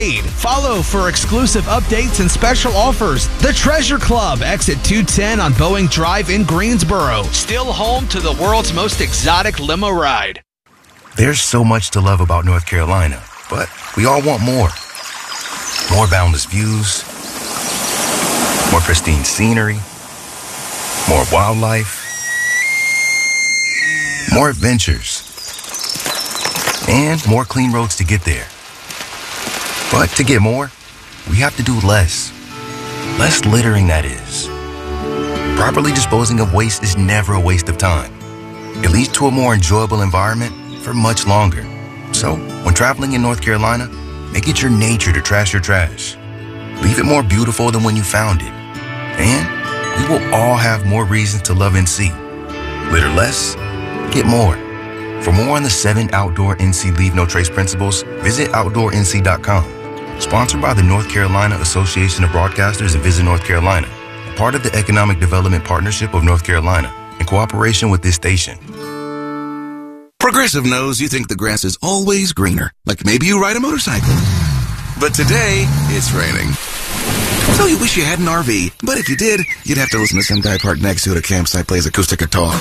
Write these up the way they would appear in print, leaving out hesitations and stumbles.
Follow for exclusive updates and special offers. The Treasure Club, exit 210 on Boeing Drive in Greensboro. Still home to the world's most exotic limo ride. There's so much to love about North Carolina, but we all want more. More boundless views, more pristine scenery, more wildlife, more adventures, and more clean roads to get there. But to get more, we have to do less. Less littering, that is. Properly disposing of waste is never a waste of time. It leads to a more enjoyable environment for much longer. So, when traveling in North Carolina, make it your nature to trash your trash. Leave it more beautiful than when you found it. And we will all have more reasons to love NC. Litter less, get more. For more on the 7 outdoor NC Leave No Trace principles, visit OutdoorNC.com. Sponsored by the North Carolina Association of Broadcasters and Visit North Carolina, a part of the Economic Development Partnership of North Carolina, in cooperation with this station. Progressive knows you think the grass is always greener, like maybe you ride a motorcycle. But today, it's raining. So you wish you had an RV, but if you did, you'd have to listen to some guy parked next to it at a campsite plays acoustic guitar.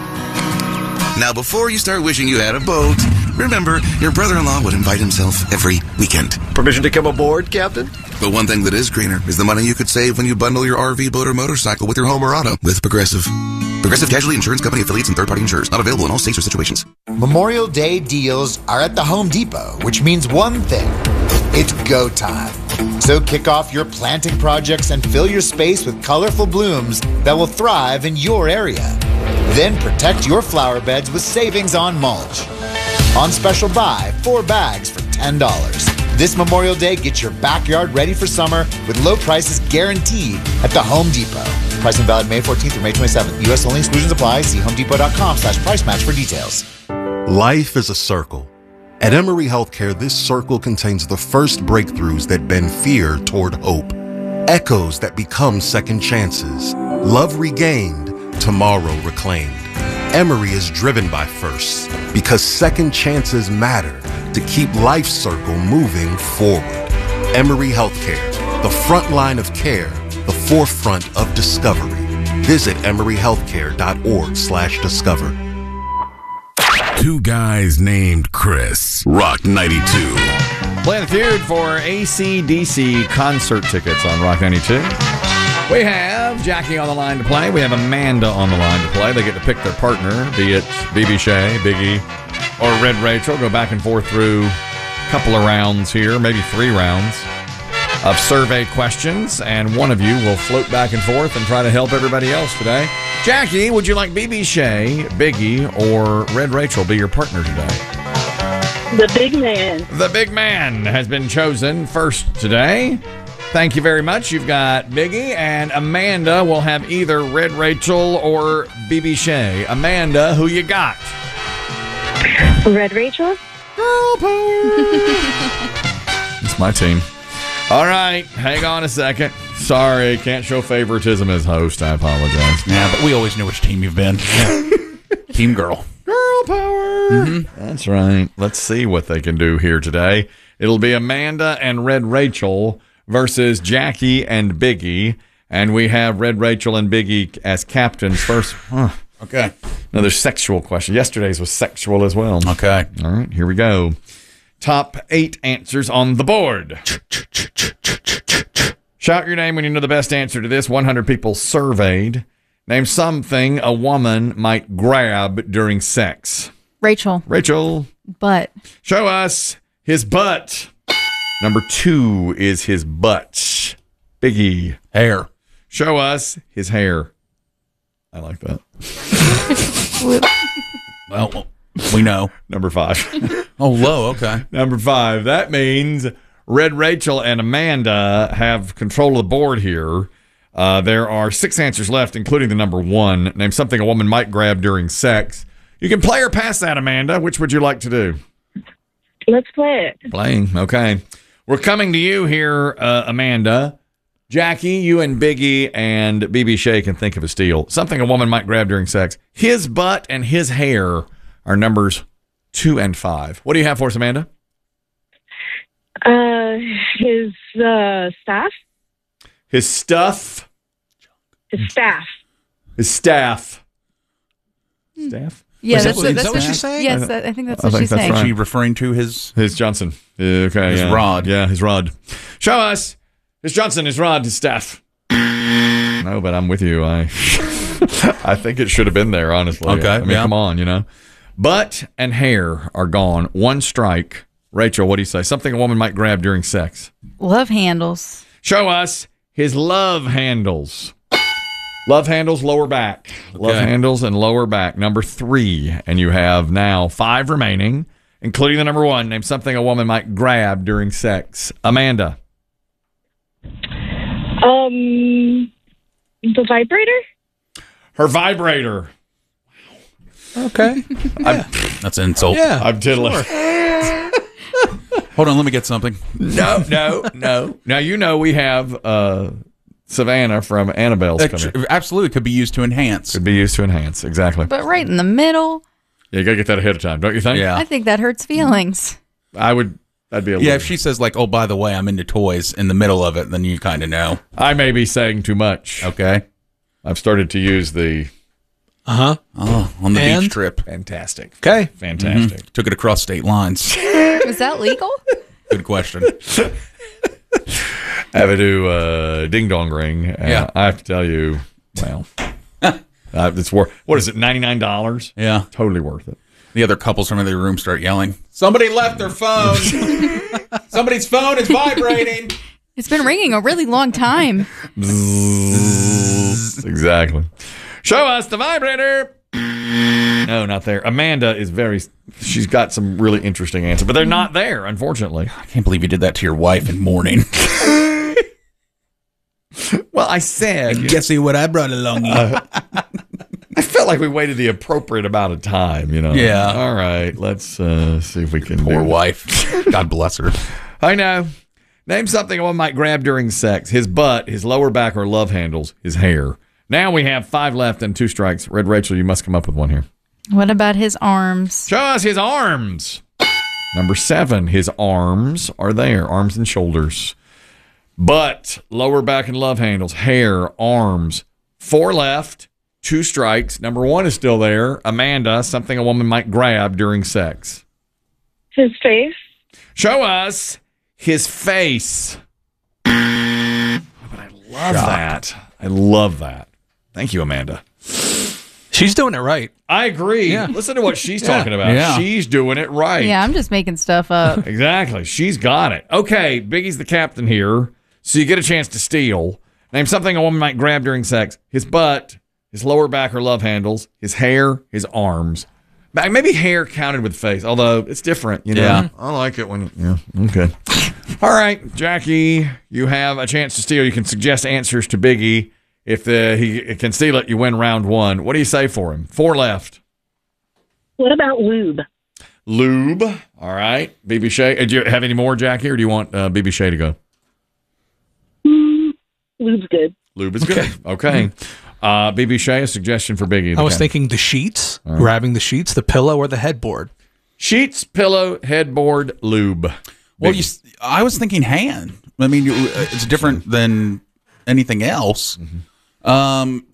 Now, before you start wishing you had a boat, remember, your brother-in-law would invite himself every weekend. Permission to come aboard, Captain? But one thing that is greener is the money you could save when you bundle your RV, boat, or motorcycle with your home or auto with Progressive. Progressive Casualty Insurance Company affiliates and third-party insurers. Not available in all states or situations. Memorial Day deals are at the Home Depot, which means one thing. It's go time. So kick off your planting projects and fill your space with colorful blooms that will thrive in your area. Then protect your flower beds with savings on mulch. On special buy, 4 bags for $10. This Memorial Day, get your backyard ready for summer with low prices guaranteed at the Home Depot. Pricing valid May 14th through May 27th. U.S. only, exclusions apply. See homedepot.com/price match for details. Life is a circle. At Emory Healthcare, this circle contains the first breakthroughs that bend fear toward hope. Echoes that become second chances. Love regained, tomorrow reclaimed. Emory is driven by firsts because second chances matter to keep life's circle moving forward. Emory Healthcare, the front line of care, the forefront of discovery. Visit emoryhealthcare.org/discover. Two guys named Chris. Rock 92. Playing the feud for AC/DC concert tickets on Rock 92. We have Jackie on the line to play. We have Amanda on the line to play. They get to pick their partner, be it BB Shea, Biggie, or Red Rachel. Go back and forth through a couple of rounds here, maybe 3 rounds of survey questions, and one of you will float back and forth and try to help everybody else today. Jackie, would you like BB Shea, Biggie, or Red Rachel be your partner today? The big man. The big man has been chosen first today. Thank you very much. You've got Biggie, and Amanda will have either Red Rachel or BB Shea. Amanda, who you got? Red Rachel. Girl power. It's my team. All right, hang on a second. Sorry, can't show favoritism as host. I apologize. Yeah, but we always know which team you've been. Team girl. Girl power. Mm-hmm. That's right. Let's see what they can do here today. It'll be Amanda and Red Rachel versus Jackie and Biggie. And we have Red Rachel and Biggie as captains first. Okay. Another sexual question. Yesterday's was sexual as well. Okay. All right, here we go. Top 8 answers on the board. Shout your name when you know the best answer to this. 100 people surveyed. Name something a woman might grab during sex. Rachel. Rachel. Butt. Show us his butt. Number 2 is his butt. Biggie. Hair. Show us his hair. I like that. Well, we know. Number 5. Oh, low. Okay. Number 5. That means Red Rachel and Amanda have control of the board here. There are 6 answers left, including the number 1. Name something a woman might grab during sex. You can play or pass that, Amanda. Which would you like to do? Let's play it. Playing. Okay. We're coming to you here, Amanda. Jackie, you and Biggie and BB Shea can think of a steal. Something a woman might grab during sex. His butt and his hair are numbers 2 and 5. What do you have for us, Amanda? His staff. His stuff. His staff. His staff. Staff? Yeah, Is that's that what she's saying? Yes, I think that's I what think she's that's saying. right. Is she referring to his Johnson. Okay, his yeah. rod? Yeah, his rod. Show us. His Johnson, his rod, his staff. No, but I'm with you. I think it should have been there, honestly. Okay, I mean, yeah. come on, you know. Butt and hair are gone. One strike. Rachel, what do you say? Something a woman might grab during sex. Love handles. Show us his love handles. Love handles, lower back. Love Okay. handles and lower back. Number 3. And you have now 5 remaining, including the number 1. Name something a woman might grab during sex. Amanda. The vibrator. Her vibrator. Okay. That's an insult. Yeah. I'm tiddling. Hold on, let me get something. No. Now, you know we have Savannah from Annabelle's coming. Absolutely could be used to enhance. Could be used to enhance. Exactly. But right in the middle, Yeah, you got to get that ahead of time, don't you think? Yeah. I think that hurts feelings. That'd be a little. Yeah, if she says like, "Oh, by the way, I'm into toys," in the middle of it, then you kind of know. I may be saying too much. Okay. I've started to use the Uh-huh. Oh, on the And? beach trip. fantastic. Okay. Fantastic. Took it across state lines. Is that legal? Good question. Have to do ding dong ring. Yeah. I have to tell you, well, it's worth. What is it? $99. Yeah. Totally worth it. The other couples from the other room start yelling, "Somebody left their phone. Somebody's phone is vibrating." It's been ringing a really long time. Exactly. Show us the vibrator. No, not there. Amanda is she's got some really interesting answers, but they're not there, unfortunately. I can't believe you did that to your wife in mourning. Well, I said. Guess what I brought along? I felt like we waited the appropriate amount of time, you know. Yeah. All right, let's see if we can. Poor do wife. God bless her. I know. Name something a woman might grab during sex. His butt, his lower back or love handles, his hair. Now we have 5 left and 2 strikes. Red Rachel, you must come up with one here. What about his arms? Show us his arms. Number 7, his arms are there. Arms and shoulders. Butt, lower back and love handles, hair, arms. 4 left, 2 strikes. Number 1 is still there. Amanda, something a woman might grab during sex. His face. Show us his face. But I love that. I love that. Thank you, Amanda. She's doing it right. I agree. Yeah. Listen to what she's talking about. Yeah. She's doing it right. Yeah, I'm just making stuff up. Exactly. She's got it. Okay, Biggie's the captain here, so you get a chance to steal. Name something a woman might grab during sex. His butt, his lower back or love handles, his hair, his arms. Maybe hair counted with face, although it's different, you know? Yeah. I like it when yeah, okay. All right, Jackie, you have a chance to steal. You can suggest answers to Biggie. If he can steal it, you win round 1. What do you say for him? 4 left. What about lube? Lube. All right. BB Shea. Do you have any more, Jackie, or do you want BB Shea to go? Lube's good. Lube is good. Okay. BB Shea, a suggestion for Biggie. I was thinking the sheets, grabbing the sheets, the pillow, or the headboard. Sheets, pillow, headboard, lube. Well, Biggie. I was thinking hand. I mean, it's different than anything else. Man,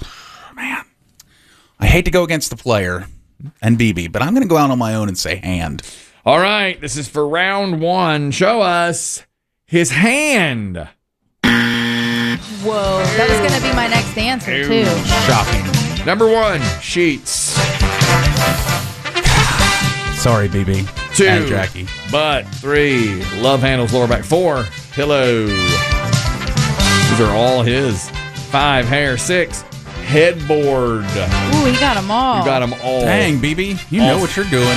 I hate to go against the player and BB, but I'm going to go out on my own and say hand. All right. This is for round 1. Show us his hand. Whoa, that was going to be my next answer, too. Shocking. Number 1, sheets. Sorry, BB. 2, And Jackie. butt. 3, love handles, lower back. 4, pillow. These are all his. 5, hair. 6, headboard. Ooh, he got them all. You got them all. Dang, BB, you know what you're doing.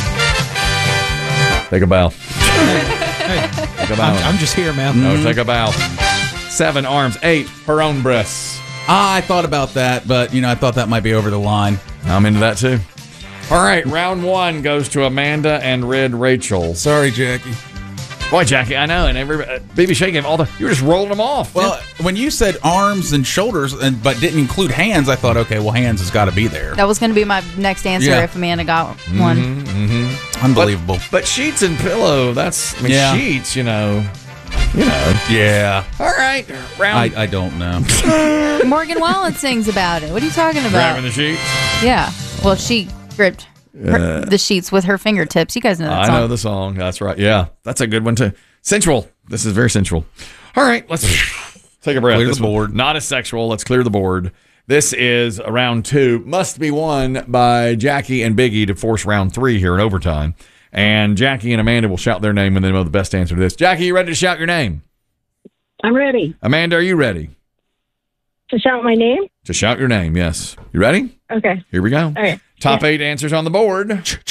Take a bow. Hey, Take a bow. I'm just here, man. No, take a bow. 7, arms. 8, her own breasts. I thought about that, but, I thought that might be over the line. I'm into that too. All right, round 1 goes to Amanda and Red Rachel. Sorry, Jackie. Boy, Jackie, I know, and BB Shea gave all the. You were just rolling them off. Well, when you said arms and shoulders, but didn't include hands, I thought, okay, well, hands has got to be there. That was going to be my next answer Yeah. if Amanda got one. Unbelievable. But sheets and pillow, that's Yeah. sheets, You know. Yeah. All right. Round. I don't know. Morgan Wallen sings about it. What are you talking about? Grabbing the sheets. Yeah. Well, she gripped the sheets with her fingertips. You guys know that I song. know the song. That's right. Yeah, that's a good one too. Sensual. This is very sensual. All right, let's take a breath. Clear This the board. one, not as sexual. Let's clear the board. This is round 2. Must be won by Jackie and Biggie to force round 3 here in overtime. And Jackie and Amanda will shout their name when they know the best answer to this. Jackie, you ready to shout your name? I'm ready Amanda, are you ready? to shout my name. To shout your name, yes. You ready? Okay. Here we go. All right. Top 8 answers on the board.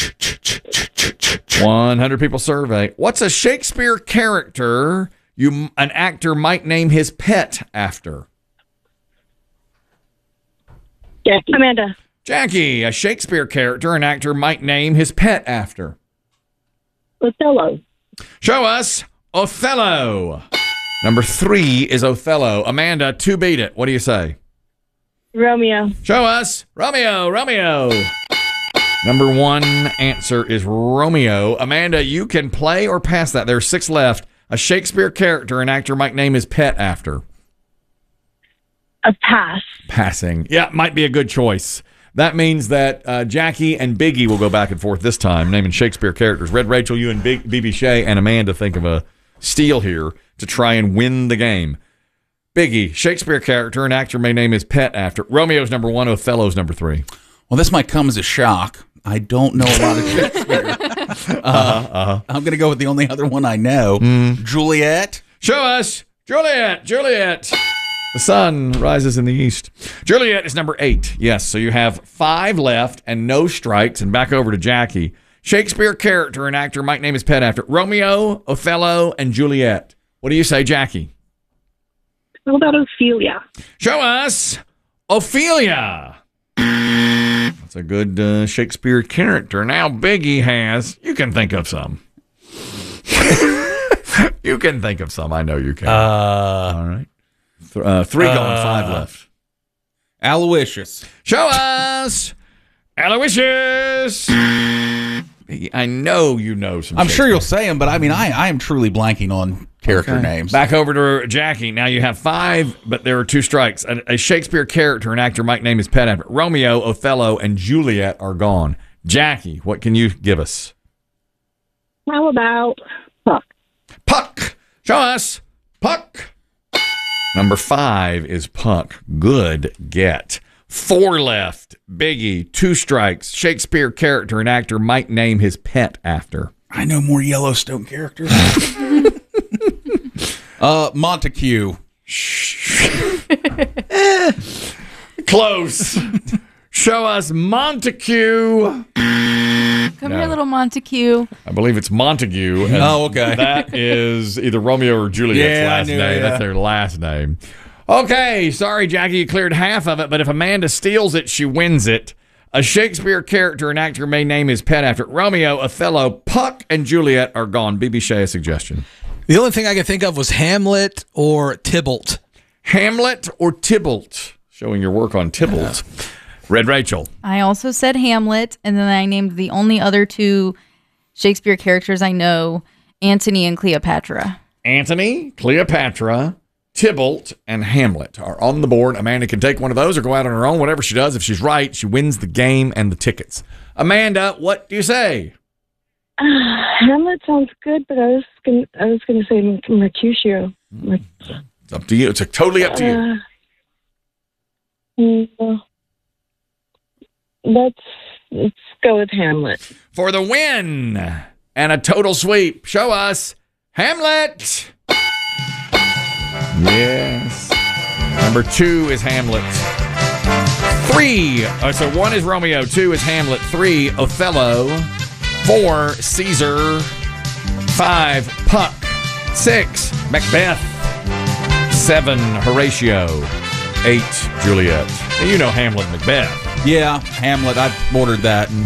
100 people survey. What's a Shakespeare character an actor might name his pet after? Jackie. Amanda. Jackie, a Shakespeare character an actor might name his pet after. Othello. Show us Othello. Number 3 is Othello. Amanda, 2 beat it. What do you say? Romeo. Show us Romeo. Number 1 answer is Romeo. Amanda, you can play or pass that. There are 6 left. A Shakespeare character an actor might name his pet after. A pass. Passing. Yeah, might be a good choice. That means that Jackie and Biggie will go back and forth this time, naming Shakespeare characters. Red Rachel, you and BB Shea and Amanda think of a steal here to try and win the game. Biggie, Shakespeare character an actor may name his pet after. Romeo's number 1, Othello's number 3. Well, this might come as a shock. I don't know a lot of Shakespeare. I'm going to go with the only other one I know. Juliet. Show us Juliet. The sun rises in the east. Juliet is number 8. Yes, so you have 5 left and no strikes. And back over to Jackie. Shakespeare character an actor might name his pet after. Romeo, Othello, and Juliet. What do you say, Jackie? How about Ophelia? Show us Ophelia. That's a good Shakespeare character. Now Biggie has, you can think of some. You can think of some. I know you can. All right. 3 gone, 5 left. Aloysius. Show us Aloysius. I know you know some. I'm sure you'll say them, but I mean, I am truly blanking on character names. Back over to Jackie. Now you have 5, but there are 2 strikes. A Shakespeare character an actor might name his pet after. Romeo, Othello, and Juliet are gone. Jackie, what can you give us? How about Puck? Puck. Show us Puck. Number 5 is Puck. Good get. 4 left. Biggie, 2 strikes. Shakespeare character an actor might name his pet after. I know more Yellowstone characters. Montague. Close. Show us Montague. Come here, little Montague. I believe it's Montague. And okay. That is either Romeo or Juliet's last name. Yeah. That's their last name. Okay, sorry, Jackie, you cleared half of it, but if Amanda steals it, she wins it. A Shakespeare character an actor may name his pet after. Romeo, Othello, Puck, and Juliet are gone. BB Shea, a suggestion. The only thing I could think of was Hamlet or Tybalt. Hamlet or Tybalt? Showing your work on Tybalt. Red Rachel. I also said Hamlet, and then I named the only other 2 Shakespeare characters I know, Antony and Cleopatra. Antony, Cleopatra, Tybalt, and Hamlet are on the board. Amanda can take one of those or go out on her own, whatever she does. If she's right, she wins the game and the tickets. Amanda, what do you say? Hamlet sounds good, but I was gonna say Mercutio. It's up to you. It's totally up to you. Let's go with Hamlet. For the win and a total sweep. Show us Hamlet. Yes. Number 2 is Hamlet. 3. So 1 is Romeo. 2 is Hamlet. 3, Othello. 4, Caesar. 5, Puck. 6, Macbeth. 7, Horatio. 8, Juliet. Now, you know Hamlet and Macbeth. Yeah, Hamlet. I've ordered that. And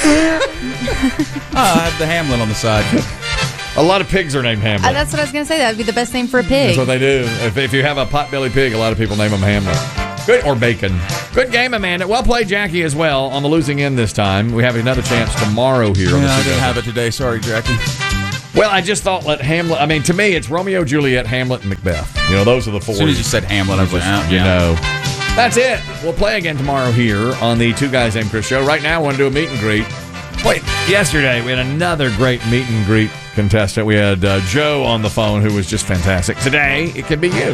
I have the Hamlet on the side. A lot of pigs are named Hamlet. That's what I was going to say. That would be the best name for a pig. That's what they do. If you have a potbelly pig, a lot of people name them Hamlet. Good, or bacon. Good game, Amanda. Well played, Jackie, as well, on the losing end this time. We have another chance tomorrow here on the I didn't have it today. Sorry, Jackie. Well, I just thought let Hamlet. I mean, to me, it's Romeo, Juliet, Hamlet, and Macbeth. You know, those are the four. As soon as you said Hamlet, I was like, you know. That's it. We'll play again tomorrow here on the Two Guys Named Chris show. Right now, I want to do a meet and greet. Wait, yesterday we had another great meet and greet contestant. We had Joe on the phone, who was just fantastic. Today, it could be you.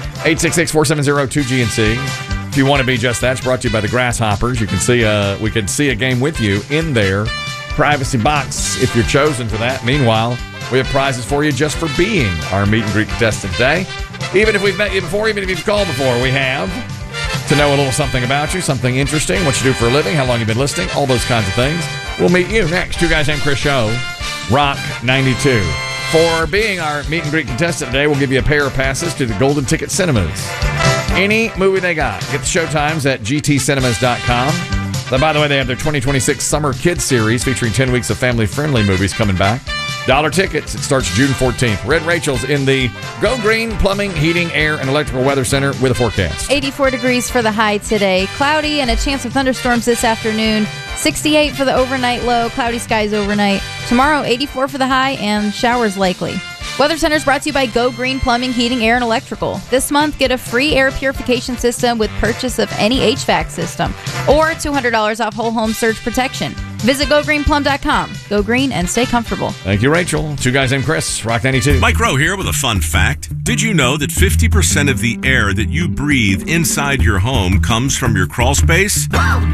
866-470-2GNC. If you want to be just that, it's brought to you by the Grasshoppers. You can see we could see a game with you in their privacy box if you're chosen for that. Meanwhile, we have prizes for you just for being our meet and greet contestant today. Even if we've met you before, even if you've called before, we have to know a little something about you, something interesting, what you do for a living, how long you've been listening, all those kinds of things. We'll meet you next. Two Guys Named Chris show, Rock 92. For being our meet and greet contestant today, we'll give you a pair of passes to the Golden Ticket Cinemas. Any movie they got. Get the showtimes at gtcinemas.com. By the way, they have their 2026 Summer Kids Series featuring 10 weeks of family-friendly movies coming back. $1 tickets. It starts June 14th. Red Rachel's in the Go Green Plumbing, Heating, Air, and Electrical Weather Center with a forecast. 84 degrees for the high today. Cloudy and a chance of thunderstorms this afternoon. 68 for the overnight low. Cloudy skies overnight. Tomorrow, 84 for the high and showers likely. Weather Center is brought to you by Go Green Plumbing, Heating, Air, and Electrical. This month, get a free air purification system with purchase of any HVAC system or $200 off whole home surge protection. Visit GoGreenPlum.com. Go green and stay comfortable. Thank you, Rachel. Two Guys Named Chris, Rock 92. Mike Rowe here with a fun fact. Did you know that 50% of the air that you breathe inside your home comes from your crawl space?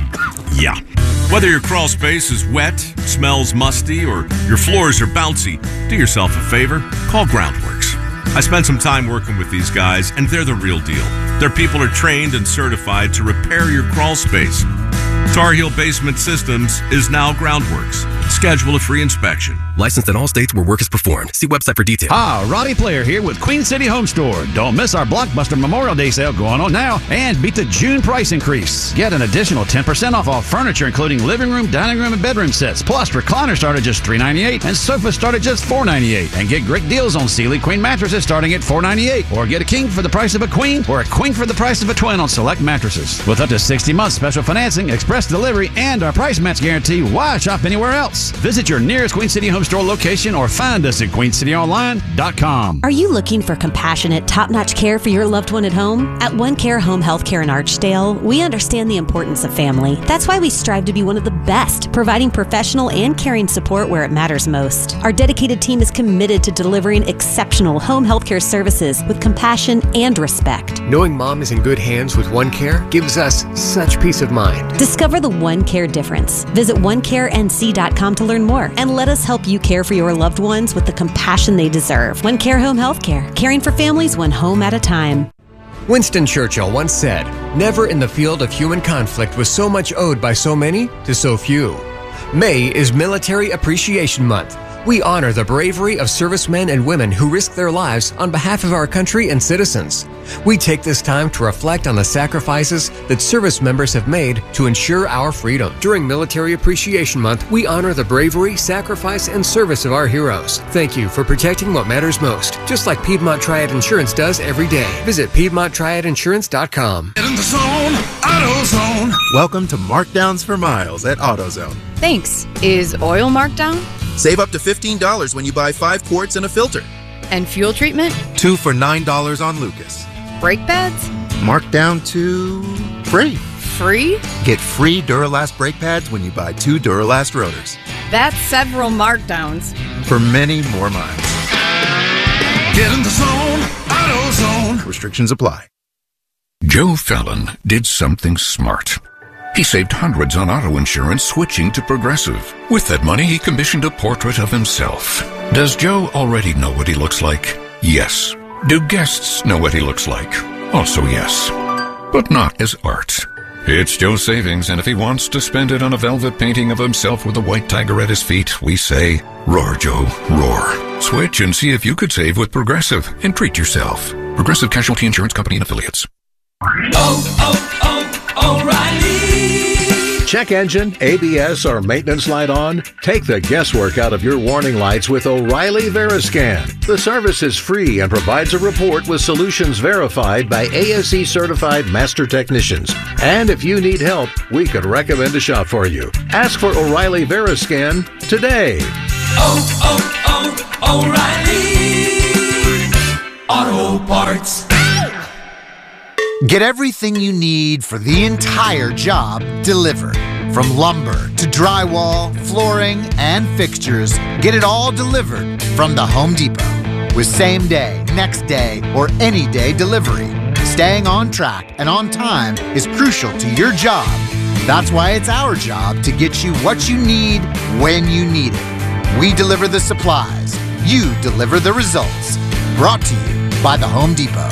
Yeah. Whether your crawl space is wet, smells musty, or your floors are bouncy, do yourself a favor, call Groundworks. I spent some time working with these guys, and they're the real deal. Their people are trained and certified to repair your crawl space. Tar Heel Basement Systems is now Groundworks. Schedule a free inspection. Licensed in all states where work is performed. See website for details. Hi, Roddy Player here with Queen City Home Store. Don't miss our Blockbuster Memorial Day sale going on now and beat the June price increase. Get an additional 10% off all furniture, including living room, dining room, and bedroom sets. Plus, recliners start at just $398 and sofas start at just $498. And get great deals on Sealy Queen mattresses starting at $498. Or get a king for the price of a queen or a queen for the price of a twin on select mattresses. With up to 60 months special financing, express delivery, and our price match guarantee, why shop anywhere else? Visit your nearest Queen City Home Store location or find us at QueenCityOnline.com. Are you looking for compassionate, top-notch care for your loved one at home? At One Care Home Healthcare in Archdale, we understand the importance of family. That's why we strive to be one of the best, providing professional and caring support where it matters most. Our dedicated team is committed to delivering exceptional home healthcare services with compassion and respect. Knowing Mom is in good hands with One Care gives us such peace of mind. Discover the One Care difference. Visit OneCareNC.com to learn more and let us help you care for your loved ones with the compassion they deserve. One Care Home Healthcare, caring for families one home at a time. Winston Churchill once said, "Never in the field of human conflict was so much owed by so many to so few." May is Military Appreciation Month. We honor the bravery of servicemen and women who risk their lives on behalf of our country and citizens. We take this time to reflect on the sacrifices that service members have made to ensure our freedom. During Military Appreciation Month, we honor the bravery, sacrifice, and service of our heroes. Thank you for protecting what matters most, just like Piedmont Triad Insurance does every day. Visit PiedmontTriadInsurance.com. Get in the zone, AutoZone. Welcome to Markdowns for Miles at AutoZone. Thanks. Is oil marked down? Save up to $15 when you buy 5 quarts and a filter. And fuel treatment? 2 for $9 on Lucas. Brake pads? Marked down to free. Free? Get free Duralast brake pads when you buy 2 Duralast rotors. That's several markdowns. For many more miles. Get in the zone, AutoZone. Restrictions apply. Joe Fallon did something smart. He saved hundreds on auto insurance switching to Progressive. With that money, he commissioned a portrait of himself. Does Joe already know what he looks like? Yes. Do guests know what he looks like? Also yes. But not as art. It's Joe's savings, and if he wants to spend it on a velvet painting of himself with a white tiger at his feet, we say, roar, Joe, roar. Switch and see if you could save with Progressive and treat yourself. Progressive Casualty Insurance Company and Affiliates. O'Reilly. Check engine, ABS, or maintenance light on? Take the guesswork out of your warning lights with O'Reilly Veriscan. The service is free and provides a report with solutions verified by ASE certified master technicians. And if you need help, we could recommend a shop for you. Ask for O'Reilly Veriscan today. O'Reilly Auto Parts. Get everything you need for the entire job delivered. From lumber to drywall, flooring, and fixtures, get it all delivered from the Home Depot. With same day, next day, or any day delivery. Staying on track and on time is crucial to your job. That's why it's our job to get you what you need when you need it. We deliver the supplies. You deliver the results. Brought to you by the Home Depot.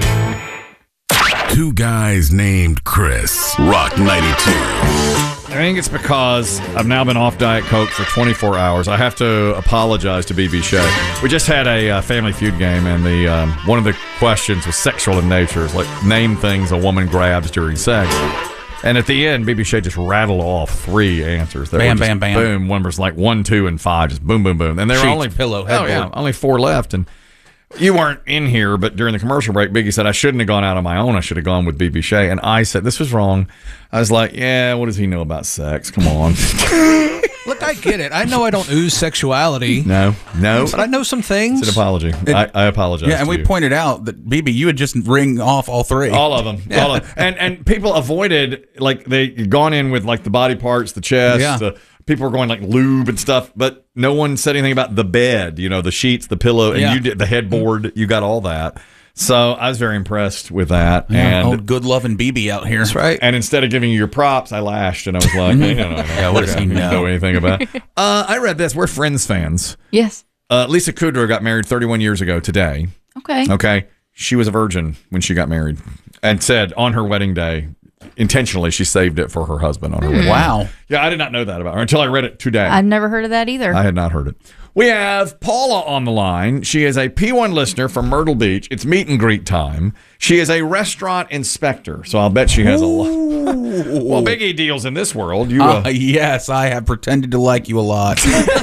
Two guys named Chris. Rock 92. I think it's because I've now been off Diet Coke for 24 hours. I have to apologize to BB Shea. We just had a Family Feud game, and the one of the questions was sexual in nature. It's like, name things a woman grabs during sex. And at the end, BB Shea just rattled off 3 answers. Bam, bam, bam. Boom. One was like 1, 2, and 5. Just boom, boom, boom. And there were Sheets, only pillow, headboard. only 4 left. And you weren't in here, but during the commercial break, Biggie said I shouldn't have gone out on my own. I should have gone with BB Shea. And I said this was wrong. I was like, yeah, what does he know about sex? Come on. Look, I get it. I know I don't ooze sexuality. No. But I know some things. It's an apology. I apologize. Yeah, and we pointed out that, BB, you would just ring off all 3. All of them. Yeah. All of them. And people avoided, like, they'd gone in with, like, the body parts, the chest, people were going like lube and stuff, but no one said anything about the bed, the sheets, the pillow, and you did the headboard. You got all that. So I was very impressed with that. Yeah, and old good loving BB out here. That's right. And instead of giving you your props, I lashed and I was like, Yeah, what does he know? Anything about it. I read this. We're Friends fans. Yes. Lisa Kudrow got married 31 years ago today. Okay. Okay. She was a virgin when she got married and said on her wedding day, intentionally, she saved it for her husband on her wedding. Wow. Yeah, I did not know that about her until I read it today. I've never heard of that either. I had not heard it. We have Paula on the line. She is a P1 listener from Myrtle Beach. It's meet and greet time. She is a restaurant inspector, so I'll bet she has a lot. Well, Big E deals in this world. Yes, I have pretended to like you a lot.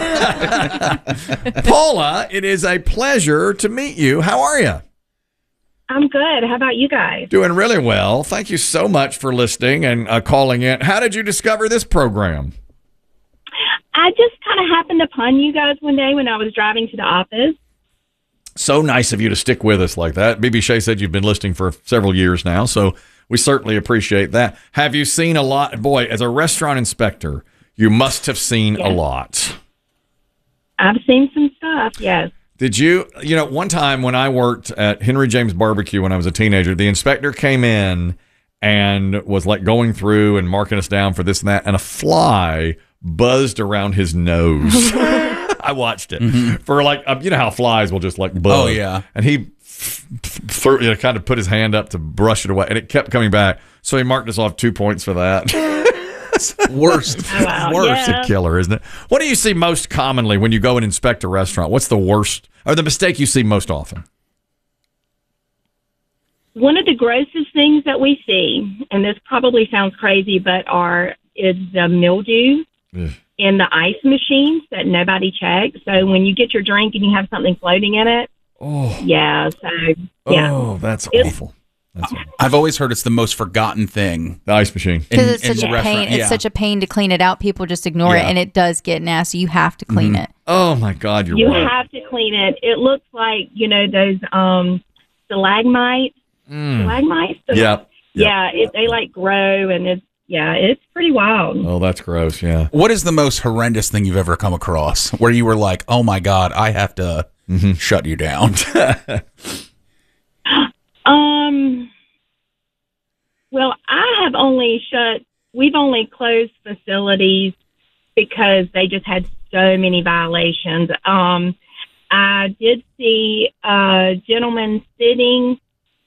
Paula, it is a pleasure to meet you. How are you? I'm good. How about you guys? Doing really well. Thank you so much for listening and calling in. How did you discover this program? I just kind of happened upon you guys one day when I was driving to the office. So nice of you to stick with us like that. BB Shea said you've been listening for several years now, so we certainly appreciate that. Have you seen a lot? Boy, as a restaurant inspector, you must have seen a lot. I've seen some stuff, yes. Did you, one time when I worked at Henry James Barbecue when I was a teenager, the inspector came in and was like going through and marking us down for this and that, and a fly buzzed around his nose. I watched it for like, how flies will just like buzz. Oh, yeah. And he kind of put his hand up to brush it away, and it kept coming back. So he marked us off 2 points for that. Worst. Oh, wow. Worst. Yeah. A killer, isn't it? What do you see most commonly when you go and inspect a restaurant? What's the worst or the mistake you see most often? One of the grossest things that we see, and this probably sounds crazy, but is the mildew in the ice machines that nobody checks. So when you get your drink and you have something floating in it, that's awful. I've always heard it's the most forgotten thing. The ice machine. Because it's such a pain. It's such a pain to clean it out. People just ignore it, and it does get nasty. You have to clean it. Oh my God, you're you right. have to clean it. It looks like those stalagmites. Stalagmites. Yep. Yeah, they like grow, and it's pretty wild. Oh, that's gross. Yeah. What is the most horrendous thing you've ever come across where you were like, oh my God, I have to shut you down? Well, we've only closed facilities because they just had so many violations. I did see a gentleman sitting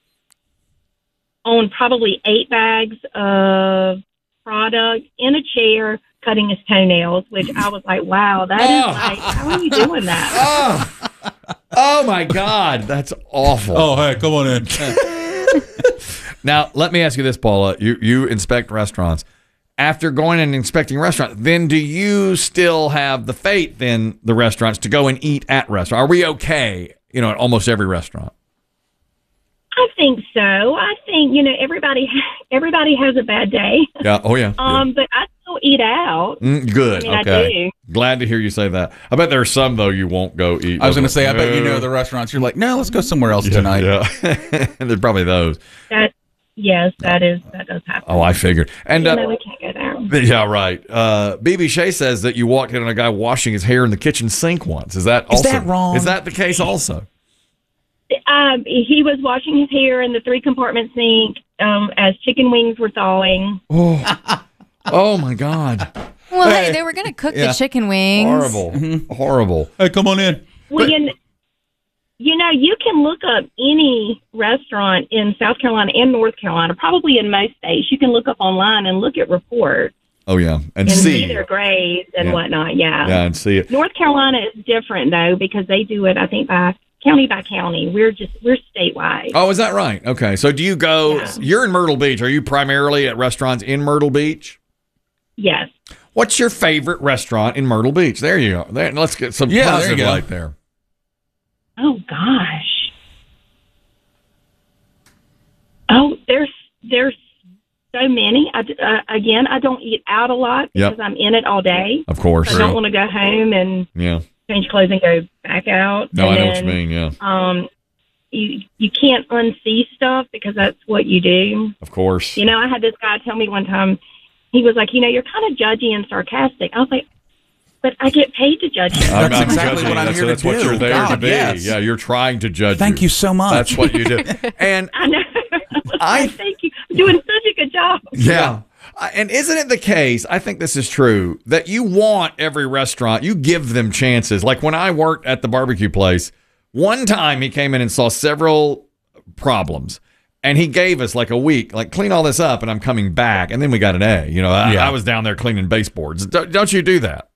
on probably 8 bags of product in a chair cutting his toenails, which I was like, wow, that is like, how are you doing that? Oh my God, that's awful. Oh, hey, come on in. Now, let me ask you this, Paula. You inspect restaurants. After going and inspecting restaurants, then do you still have the faith in the restaurants to go and eat at restaurants? Are we okay, at almost every restaurant? I think so. I think, everybody has a bad day. Yeah. Oh, yeah. But still eat out. Good. I mean, okay. I do. Glad to hear you say that. I bet there's some though you won't go eat. I was going to say, I bet you know the restaurants. You're like, no, let's go somewhere else Yeah, tonight. Yeah. There's probably those. Yes, that does happen. Oh, I figured. And Even though we can't go there. yeah, right. BB Shea says that you walked in on a guy washing his hair in the kitchen sink once. Is that also, that wrong? Is that the case also? He was washing his hair in the 3-compartment sink as chicken wings were thawing. Oh my God. Well, hey, they were going to cook the chicken wings. Horrible. Horrible. Hey, come on in. Well, you know, you can look up any restaurant in South Carolina and North Carolina, probably in most states. You can look up online and look at reports Oh, yeah. and see their grades and whatnot. Yeah. Yeah, and see it. North Carolina is different, though, because they do it, I think, by county. We're statewide. Oh, is that right? Okay. So do you go, you're in Myrtle Beach. Are you primarily at restaurants in Myrtle Beach? Yes. What's your favorite restaurant in Myrtle Beach? There you go. There, let's get some Yeah, there you positive go. light there. Oh, gosh. Oh, there's so many. Again, I don't eat out a lot because I'm in it all day. Of course. So I don't want to go home and Yeah. change clothes and go back out. No, and I know what you mean, yeah. You can't unsee stuff because that's what you do. Of course. You know, I had this guy tell me one time, he was like, you're kind of judgy and sarcastic. I was like, but I get paid to judge you. That's exactly what I'm here to That's do. what you're there to God, be. yes. Yeah, you're trying to judge. Thank you so much. That's what you do. And I know. Thank you. You're doing such a good job. yeah. And isn't it the case, I think this is true, that you want every restaurant, you give them chances. Like when I worked at the barbecue place, one time he came in and saw several problems. And he gave us like a week, like clean all this up and I'm coming back. And then we got an A. You know, I was down there cleaning baseboards. Don't you do that?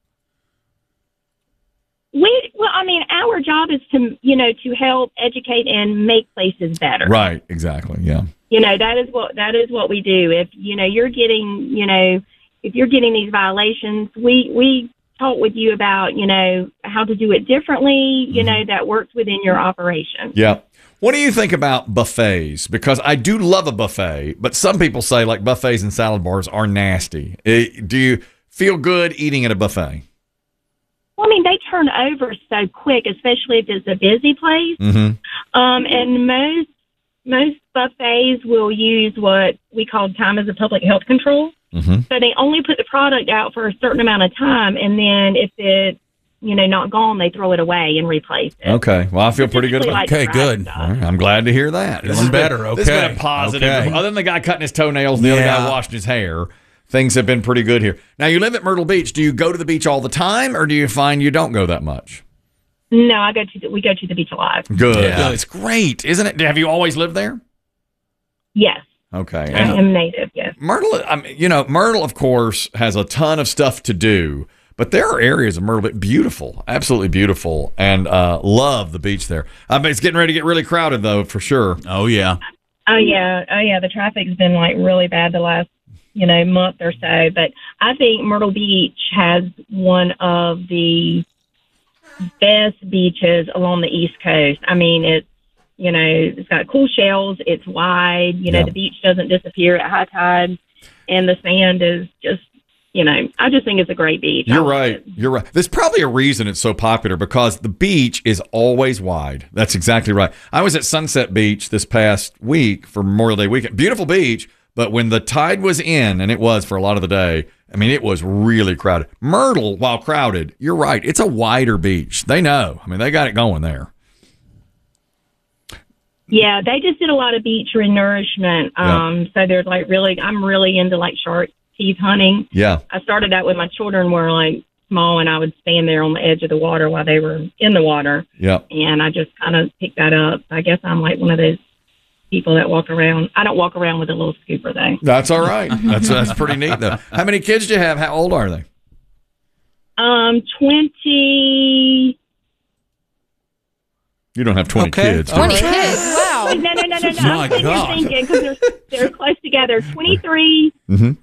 Our job is to help educate and make places better. Right. Exactly. Yeah. That is what we do. If you're getting if you're getting these violations, we talk with you about how to do it differently. That works within your operation. Yeah. What do you think about buffets? Because I do love a buffet, but some people say like buffets and salad bars are nasty. Do you feel good eating at a buffet? Well, they turn over so quick, especially if it's a busy place. Mm-hmm. And most buffets will use what we call time as a public health control. Mm-hmm. So they only put the product out for a certain amount of time, and then if it's not gone, they throw it away and replace it. Okay. Well, I feel pretty good about it. Okay, good. All right, I'm glad to hear that. Feeling better. Okay. This has been a positive. Okay. Other than the guy cutting his toenails and the other guy washing his hair, things have been pretty good here. Now, you live at Myrtle Beach. Do you go to the beach all the time, or do you find you don't go that much? No, we go to the beach a lot. Good. Yeah. It's great, isn't it? Have you always lived there? Yes. Okay. I am native, yes. Myrtle, of course, has a ton of stuff to do, but there are areas of Myrtle beautiful, absolutely beautiful, and love the beach there. It's getting ready to get really crowded, though, for sure. Oh, yeah. Oh, yeah. The traffic's been really bad the last month or so, but I think Myrtle Beach has one of the best beaches along the East Coast. It's got cool shells, it's wide, the beach doesn't disappear at high tide, and the sand is just, I just think it's a great beach. You're right. There's probably a reason it's so popular, because the beach is always wide. That's exactly right. I was at Sunset Beach this past week for Memorial Day weekend. Beautiful beach. But when the tide was in, and it was for a lot of the day, it was really crowded. Myrtle, while crowded, you're right. It's a wider beach. They know. They got it going there. Yeah, they just did a lot of beach renourishment. So they're I'm really into shark teeth hunting. Yeah. I started that when my children were small, and I would stand there on the edge of the water while they were in the water. Yeah. And I just kind of picked that up. I guess I'm one of those people that walk around. I don't walk around with a little scooper, though. That's all right. That's pretty neat, though. How many kids do you have? How old are they? 20. You don't have 20 kids. 20 kids. Wow. No. My I'm God. thinking because they're close together. 23, Mm-hmm.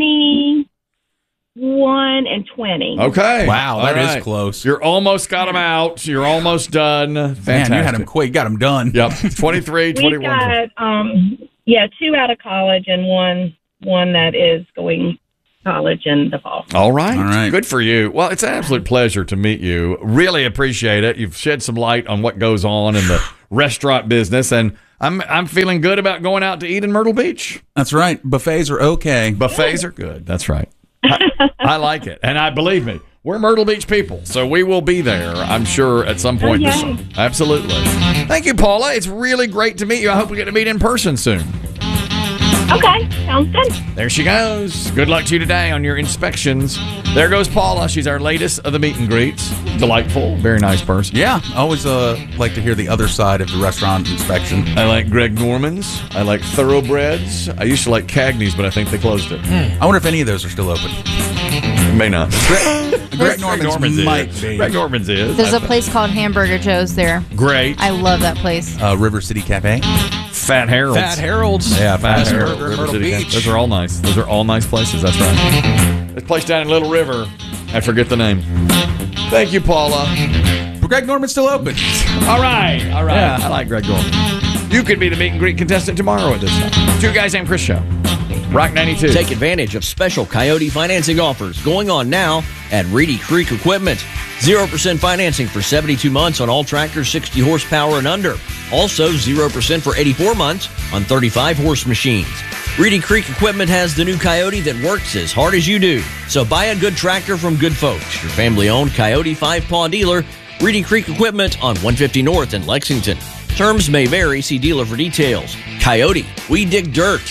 21, and 20. Okay. Wow, that is close. You're almost got them out. You're almost done. Fantastic. Man, you had them quick. You got them done. Yep. 23, 21. We've got 2 out of college and one that is going college in the fall. All right. Good for you. Well, it's an absolute pleasure to meet you. Really appreciate it. You've shed some light on what goes on in the restaurant business, and I'm feeling good about going out to eat in Myrtle Beach. That's right. Buffets are okay. Buffets are good. That's right. I like it. And believe me, we're Myrtle Beach people, so we will be there, I'm sure, at some point this summer. Absolutely. Thank you, Paula. It's really great to meet you. I hope we get to meet in person soon. Okay, sounds good. There she goes. Good luck to you today on your inspections. There goes Paula. She's our latest of the meet and greets. Delightful. Very nice person. Yeah, I always like to hear the other side of the restaurant inspection. I like Greg Norman's. I like Thoroughbreds. I used to like Cagney's, but I think they closed it. I wonder if any of those are still open. May not. Greg Norman's might be. Greg Norman's is. There's a place called Hamburger Joe's there. Great. I love that place. River City Cafe. Fat Harold's. Fat Harold's. Yeah, Fat Best Harold's. burger in Myrtle Beach. Those are all nice. Those are all nice places. That's right. This place down in Little River. I forget the name. Thank you, Paula. Greg Norman's still open. All right. Yeah. I like Greg Norman. You could be the meet and greet contestant tomorrow at this time. Two Guys Named Chris Show. Rock 92. Take advantage of special Coyote financing offers going on now at Reedy Creek Equipment. 0% financing for 72 months on all tractors 60 horsepower and under. Also 0% for 84 months on 35 horse machines. Reedy Creek Equipment has the new Coyote that works as hard as you do. So buy a good tractor from good folks. Your family-owned Coyote 5-Paw dealer, Reedy Creek Equipment on 150 North in Lexington. Terms may vary. See dealer for details. Coyote, we dig dirt.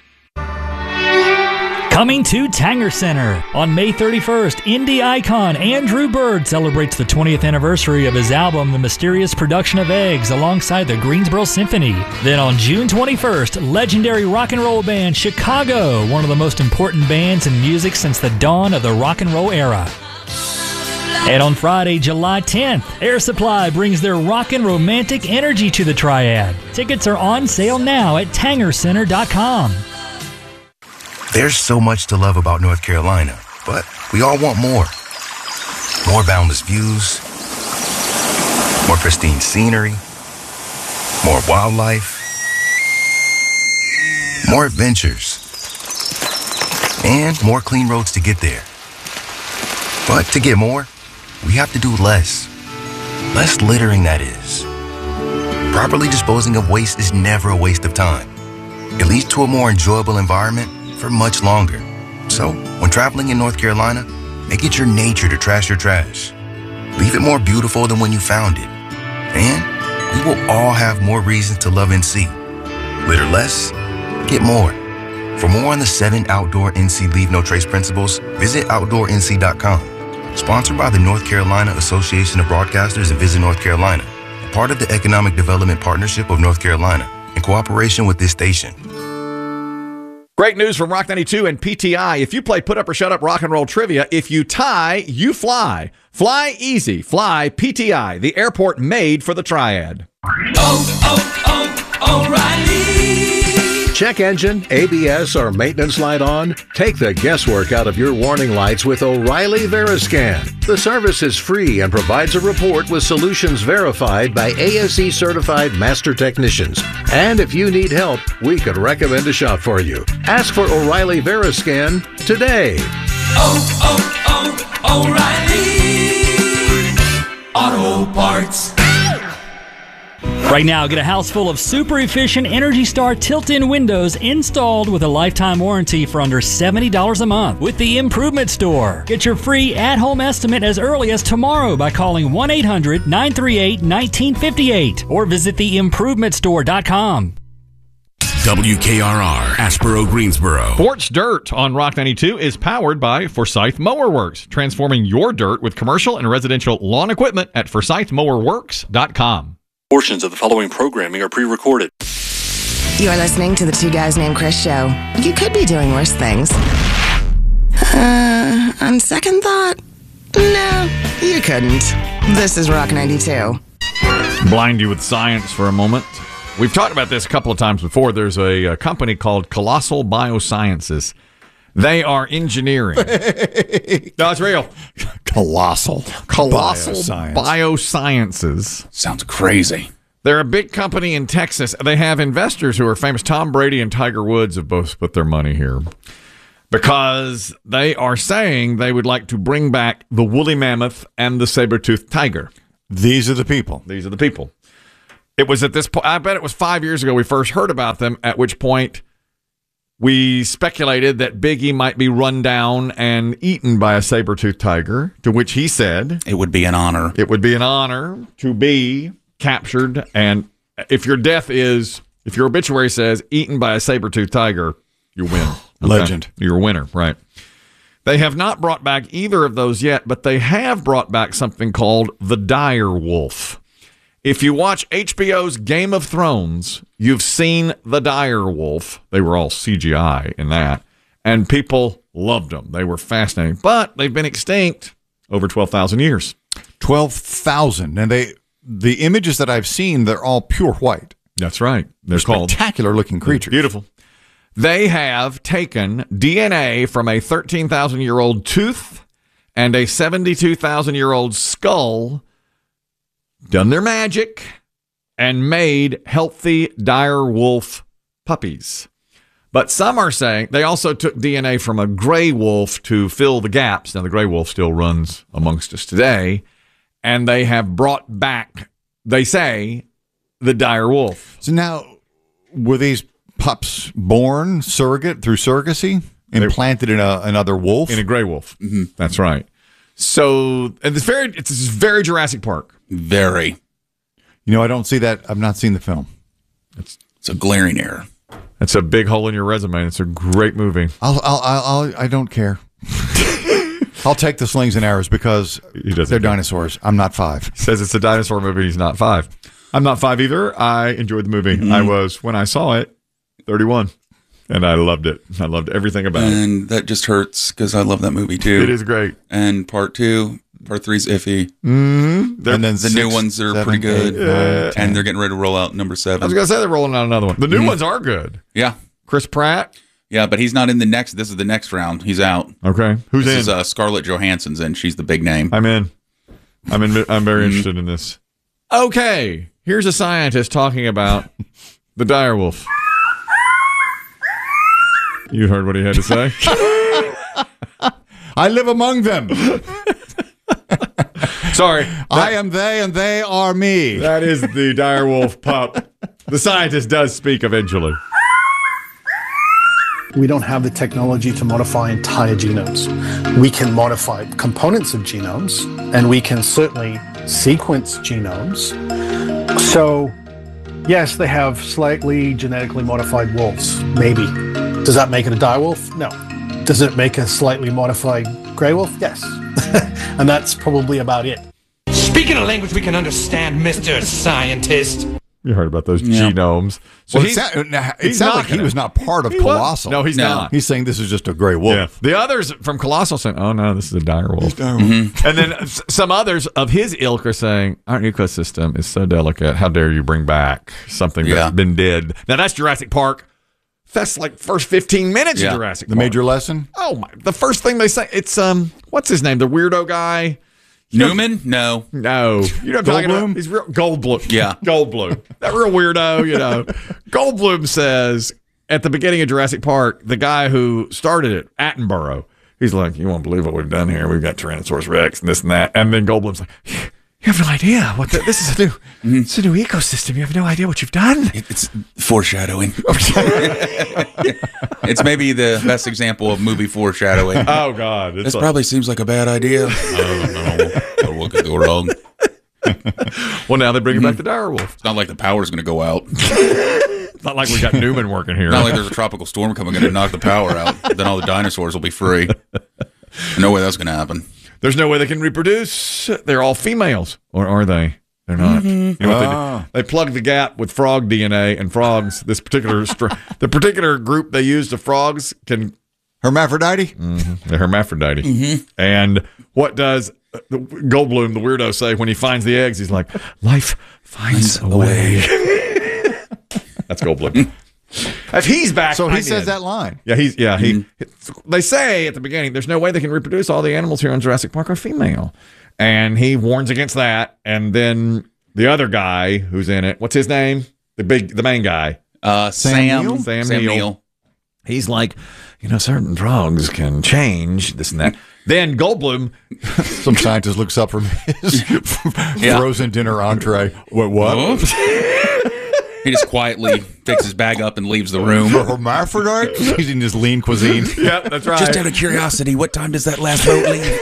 Coming to Tanger Center. On May 31st, indie icon Andrew Bird celebrates the 20th anniversary of his album, The Mysterious Production of Eggs, alongside the Greensboro Symphony. Then on June 21st, legendary rock and roll band Chicago, one of the most important bands in music since the dawn of the rock and roll era. And on Friday, July 10th, Air Supply brings their rock and romantic energy to the Triad. Tickets are on sale now at TangerCenter.com. There's so much to love about North Carolina, but we all want more. More boundless views, more pristine scenery, more wildlife, more adventures, and more clean roads to get there. But to get more, we have to do less. Less littering, that is. Properly disposing of waste is never a waste of time. It leads to a more enjoyable environment for much longer. So, when traveling in North Carolina, make it your nature to trash your trash. Leave it more beautiful than when you found it. And we will all have more reasons to love NC. Litter less, get more. For more on the 7 outdoor NC Leave No Trace principles, visit OutdoorNC.com. Sponsored by the North Carolina Association of Broadcasters and Visit North Carolina, a part of the Economic Development Partnership of North Carolina, in cooperation with this station. Great news from Rock 92 and PTI. If you play Put Up or Shut Up rock and roll trivia, if you tie, you fly. Fly easy. Fly PTI, the airport made for the Triad. O'Reilly. Check engine, ABS, or maintenance light on? Take the guesswork out of your warning lights with O'Reilly Veriscan. The service is free and provides a report with solutions verified by ASE certified master technicians. And if you need help, we could recommend a shop for you. Ask for O'Reilly Veriscan today. O'Reilly Auto Parts. Right now, get a house full of super efficient Energy Star tilt-in windows installed with a lifetime warranty for under $70 a month with the Improvement Store. Get your free at-home estimate as early as tomorrow by calling 1-800-938-1958 or visit theimprovementstore.com. WKRR, Asheboro, Greensboro. Sports Dirt on Rock 92 is powered by Forsyth Mower Works, transforming your dirt with commercial and residential lawn equipment at ForsythMowerWorks.com. Portions of the following programming are pre-recorded. You're listening to the Two Guys Named Chris show. You could be doing worse things. On second thought, no, you couldn't. This is Rock 92. Blind you with science for a moment. We've talked about this a couple of times before. There's a company called Colossal Biosciences. They are engineering. No, it's real. Colossal Biosciences. Sounds crazy. They're a big company in Texas. They have investors who are famous. Tom Brady and Tiger Woods have both put their money here. because they are saying they would like to bring back the woolly mammoth and the saber-toothed tiger. These are the people. These are the people. It was at this point, I bet it was 5 years ago we first heard about them, at which point we speculated that Biggie might be run down and eaten by a saber-toothed tiger, to which he said, it would be an honor. It would be an honor to be captured, and if your obituary says eaten by a saber-toothed tiger, you win. Okay? Legend. You're a winner, right. They have not brought back either of those yet, but they have brought back something called the dire wolf. If you watch HBO's Game of Thrones, you've seen the dire wolf. They were all CGI in that, and people loved them. They were fascinating, but they've been extinct over 12,000 years. 12,000, and the images that I've seen, they're all pure white. That's right. They're called spectacular-looking creatures. Beautiful. They have taken DNA from a 13,000-year-old tooth and a 72,000-year-old skull, done their magic, and made healthy dire wolf puppies. But some are saying they also took DNA from a gray wolf to fill the gaps. Now, the gray wolf still runs amongst us today, and they have brought back, they say, the dire wolf. So now, were these pups born surrogate through surrogacy, implanted in another wolf? In a gray wolf. Mm-hmm. That's right. So it's very Jurassic Park. Very. You know, I don't see that. I've not seen the film. It's a glaring error. It's a big hole in your resume. It's a great movie. I don't care. I'll take the slings and arrows because they're dinosaurs. I'm not 5. He says it's a dinosaur movie. He's not 5. I'm not 5 either. I enjoyed the movie. Mm-hmm. I was, when I saw it, 31. And I loved it. I loved everything about it. And that just hurts because I love that movie too. It is great. And part 3's iffy. Mm-hmm. And then the new ones are pretty good. 8, 9, and they're getting ready to roll out number 7. I was going to say they're rolling out another one. The new ones are good. Yeah. Chris Pratt. Yeah, but he's not in the next. This is the next round. He's out. Okay. Who's this in? Is Scarlett Johansson's in. She's the big name. I'm in. I'm very interested in this. Okay. Here's a scientist talking about the dire wolf. You heard what he had to say? I live among them. Sorry. I am they and they are me. That is the dire wolf pup. The scientist does speak eventually. We don't have the technology to modify entire genomes. We can modify components of genomes, and we can certainly sequence genomes. So, yes, they have slightly genetically modified wolves, maybe. Does that make it a dire wolf? No. Does it make a slightly modified gray wolf? Yes. And that's probably about it. Speaking a language we can understand, Mr. Scientist. You heard about those genomes. So well, it sounds like he was not part of Colossal. No, he's not. He's saying this is just a gray wolf. Yeah. The others from Colossal saying, oh, no, this is a dire wolf. Mm-hmm. And then some others of his ilk are saying, our ecosystem is so delicate. How dare you bring back something that's been dead? Now, that's Jurassic Park. That's like first 15 minutes of Jurassic Park. The major lesson? Oh, my. The first thing they say, it's, what's his name? The weirdo guy? Newman? No. You know what I'm talking about? He's real Goldblum. Yeah. Goldblum. That real weirdo, you know. Goldblum says at the beginning of Jurassic Park, the guy who started it, Attenborough, he's like, you won't believe what we've done here. We've got Tyrannosaurus Rex and this and that. And then Goldblum's like, you have no idea what this is it's a new ecosystem. You have no idea what you've done. It's foreshadowing. It's maybe the best example of movie foreshadowing. Oh God, this probably seems like a bad idea. Oh, what could go wrong? Well, now they bring back the dire wolf. It's not like the power's going to go out. It's not like we got Newman working here. Not like there's a tropical storm coming in and knock the power out. Then all the dinosaurs will be free. No way that's going to happen. There's no way they can reproduce. They're all females, or are they? They're not. Mm-hmm. You know what they do? They plug the gap with frog DNA, and frogs. This particular the particular group they use, the frogs can hermaphrodite. Mm-hmm. They're hermaphrodite. Mm-hmm. And what does Goldblum, the weirdo, say when he finds the eggs? He's like, "Life finds a way." That's Goldblum. If he's back, so he says that line. Yeah, they say at the beginning, there's no way they can reproduce. All the animals here in Jurassic Park are female, and he warns against that. And then the other guy who's in it, what's his name? The main guy, Sam Neill. he's like, certain drugs can change this and that. Then Goldblum, some scientist looks up from his frozen dinner entree. What? He just quietly picks his bag up and leaves the room. Hermaphrodite? He's eating his lean cuisine. Yep, that's right. Just out of curiosity, what time does that last boat leave?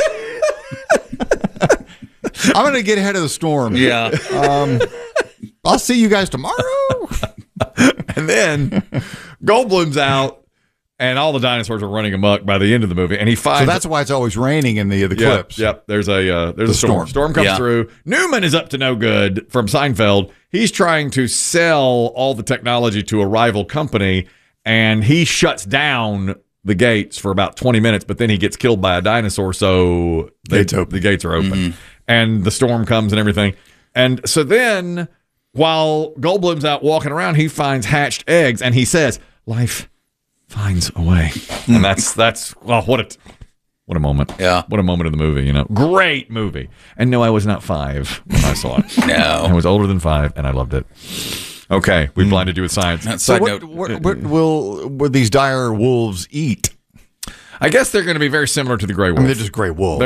I'm going to get ahead of the storm. Yeah. I'll see you guys tomorrow. And then Goldblum's out. And all the dinosaurs are running amok by the end of the movie, and he finds. So that's why it's always raining in the clips. Yep. There's a storm. Storm comes through. Newman is up to no good from Seinfeld. He's trying to sell all the technology to a rival company, and he shuts down the gates for about 20 minutes. But then he gets killed by a dinosaur, so the gates are open, and the storm comes and everything. And so then, while Goldblum's out walking around, he finds hatched eggs, and he says, "Life finds a way." And that's well, what a moment. Yeah. What a moment of the movie, Great movie. And no, I was not 5 when I saw it. No. I was older than 5 and I loved it. Okay, we blinded you with science. So what will these dire wolves eat? I guess they're going to be very similar to the gray wolf. I mean, they're just gray wolves.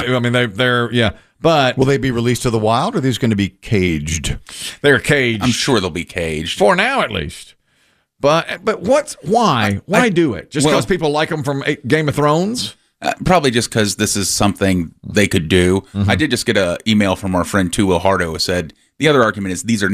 But will they be released to the wild, or are these going to be caged? They're caged. I'm sure they'll be caged. For now, at least. But why? Why do it? Just because people like them from Game of Thrones? Probably just because this is something they could do. Mm-hmm. I did just get an email from our friend Tuo Hardo who said the other argument is these are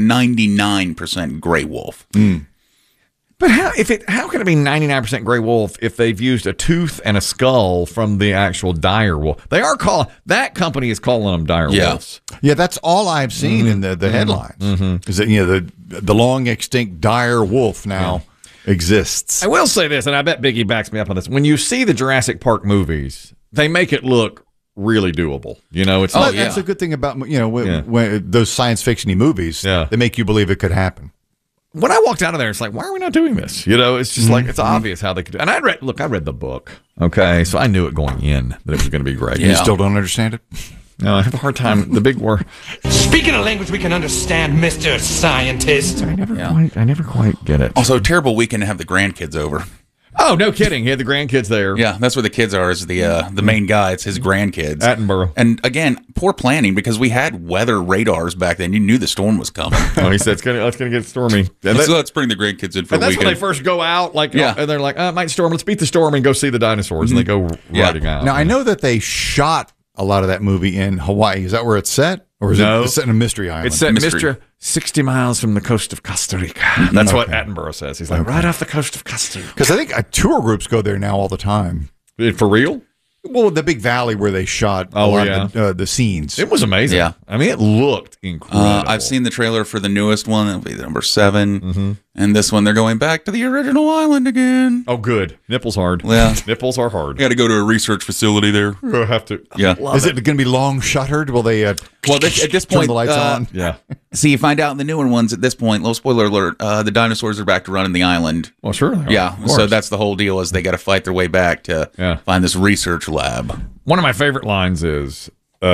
99% gray wolf. Mm. But how can it be 99% gray wolf if they've used a tooth and a skull from the actual dire wolf? That company is calling them dire wolves. Yeah, that's all I've seen in the headlines. Mm-hmm. Is that the long extinct dire wolf now exists. I will say this, and I bet Biggie backs me up on this. When you see the Jurassic Park movies, they make it look really doable. It's that's a good thing about when those science fiction-y movies. Yeah. They make you believe it could happen. When I walked out of there, it's like, why are we not doing this? It's just like, it's obvious how they could do it. And I read the book. Okay. So I knew it going in that it was going to be great. You still don't understand it? No, I have a hard time. The big word. Speaking a language we can understand, Mr. Scientist. I never quite get it. Also, terrible weekend to have the grandkids over. Oh, no kidding. He had the grandkids there. Yeah, that's where the kids are, is the main guy. It's his grandkids. Attenborough. And again, poor planning because we had weather radars back then. You knew the storm was coming. He said it's gonna get stormy. Let's bring the grandkids in for a weekend. That's when they first go out, and they're like, it might storm. Let's beat the storm and go see the dinosaurs. And they go riding out. Now, I know that they shot a lot of that movie in Hawaii. Is that where it's set? Or is it set in a mystery island? It's set in 60 miles from the coast of Costa Rica. That's what Attenborough says. He's like, right off the coast of Costa Rica. Because I think tour groups go there now all the time. For real? Well, the big valley where they shot a lot of the scenes. It was amazing. Yeah. I mean, it looked incredible. I've seen the trailer for the newest one. It'll be number 7. Mm-hmm. And this one, they're going back to the original island again. Oh, good. Nipples hard. Yeah. Nipples are hard. You got to go to a research facility there. We'll have to. Yeah. Is it going to be long shuttered? Will they at this turn point, the lights on? Yeah. See, you find out in the newer ones at this point, little spoiler alert, the dinosaurs are back to running the island. Well, sure. Yeah. So that's the whole deal is they got to fight their way back to find this research lab. One of my favorite lines is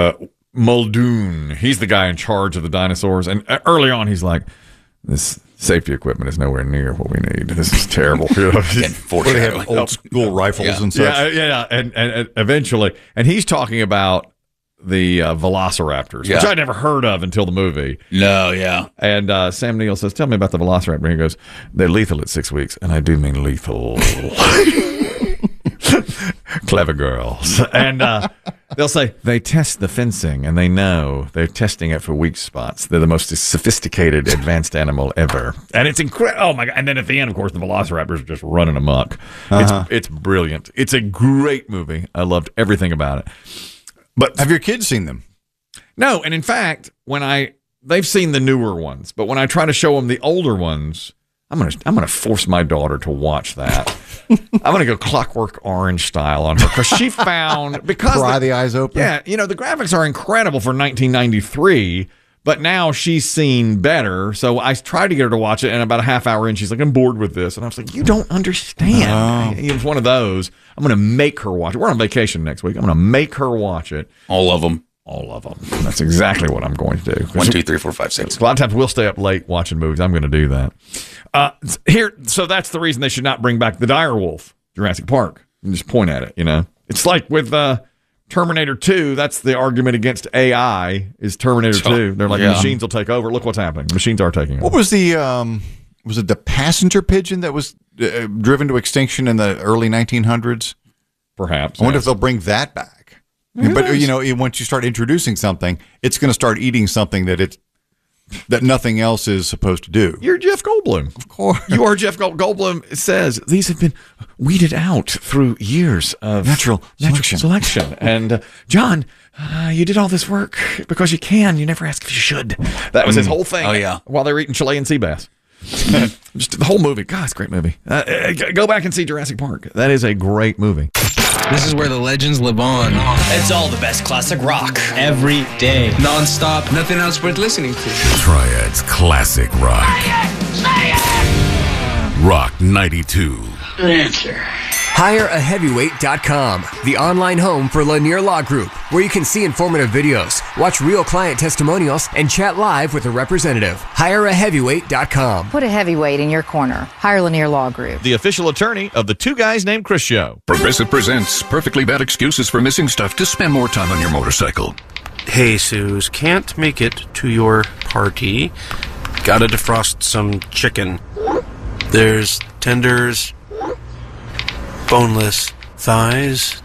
Muldoon. He's the guy in charge of the dinosaurs. And early on, he's like, this safety equipment is nowhere near what we need. This is terrible. They have old school rifles and such. Yeah. And eventually, and he's talking about the Velociraptors, which I'd never heard of until the movie. No, yeah. And Sam Neill says, tell me about the Velociraptor. And he goes, they're lethal at 6 weeks. And I do mean lethal. Clever girls. And they'll say they test the fencing and they know they're testing it for weak spots. They're the most sophisticated advanced animal ever. And it's incredible. Oh my God. And then at the end, of course, the Velociraptors are just running amok. It's brilliant. It's a great movie. I loved everything about it. But have your kids seen them? No. And in fact, they've seen the newer ones, but when I try to show them the older ones, I'm gonna force my daughter to watch that. I'm gonna go Clockwork Orange style on her because she found pry the eyes open. Yeah, the graphics are incredible for 1993, but now she's seen better. So I tried to get her to watch it, and about a half hour in, she's like, "I'm bored with this," and I was like, "You don't understand." It's one of those. I'm gonna make her watch it. We're on vacation next week. I'm gonna make her watch it. All of them. All of them. That's exactly what I'm going to do. 1, 2, 3, 4, 5, 6. A lot of times we'll stay up late watching movies. I'm going to do that. So that's the reason they should not bring back the dire wolf, Jurassic Park. You just point at it, It's like with Terminator 2, that's the argument against AI is Terminator 2. They're like, machines will take over. Look what's happening. Machines are taking over. What was was it the passenger pigeon that was driven to extinction in the early 1900s? Perhaps. I wonder if they'll bring that back. But, once you start introducing something, it's going to start eating something that nothing else is supposed to do. You're Jeff Goldblum. Of course. You are Jeff Goldblum says these have been weeded out through years of natural selection. And John, you did all this work because you can. You never ask if you should. That was his whole thing. Oh, yeah. While they were eating Chilean sea bass. Just the whole movie. God, it's a great movie. Go back and see Jurassic Park. That is a great movie. This is where the legends live on. It's all the best classic rock. Every day. Non-stop. Nothing else worth listening to. Triad's Classic Rock. Say it! Rock 92. Answer. HireAHeavyweight.com, the online home for Lanier Law Group, where you can see informative videos, watch real client testimonials, and chat live with a representative. HireAHeavyweight.com. Put a heavyweight in your corner. Hire Lanier Law Group. The official attorney of the Two Guys Named Chris show. Progressive presents perfectly bad excuses for missing stuff to spend more time on your motorcycle. Hey, Suze, can't make it to your party. Gotta defrost some chicken. There's tenders, boneless thighs.